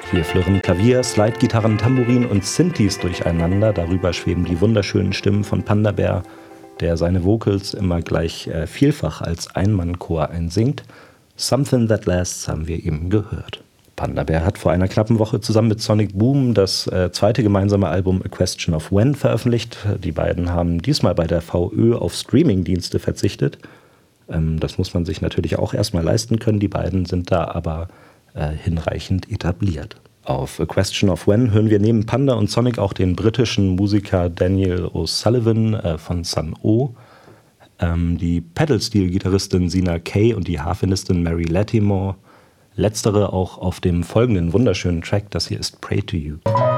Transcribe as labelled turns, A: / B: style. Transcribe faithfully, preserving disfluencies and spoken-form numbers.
A: Hier flirren Klavier, Slidegitarren, Tambourin und Synthes durcheinander. Darüber schweben die wunderschönen Stimmen von Panda Bear, der seine Vocals immer gleich äh, vielfach als Einmannchor einsingt. Something That Lasts haben wir eben gehört. Panda Bear hat vor einer knappen Woche zusammen mit Sonic Boom das äh, zweite gemeinsame Album A Question of When veröffentlicht. Die beiden haben diesmal bei der V Ö auf Streamingdienste verzichtet. Ähm, das muss man sich natürlich auch erstmal leisten können. Die beiden sind da aber äh, hinreichend etabliert. Auf A Question of When hören wir neben Panda und Sonic auch den britischen Musiker Daniel O'Sullivan äh, von Sun O, ähm, die Pedal-Steel-Gitarristin Sina Kay und die Harfenistin Mary Latimore. Letztere auch auf dem folgenden wunderschönen Track, das hier ist Pray to You.